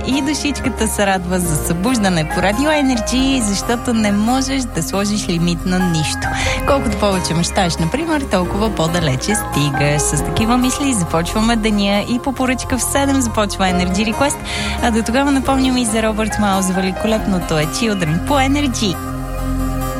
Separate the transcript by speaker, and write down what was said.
Speaker 1: и душичката се радва за събуждане по Радио Енерджи, защото не можеш да сложиш лимит на нищо. Колкото повече мечтаеш, например, толкова по-далече стигаш. С такива мисли започваме деня и по поръчка в 7 започва Energy Request, а до тогава напомням и за Робърт Маус великолепното е Children по Energy.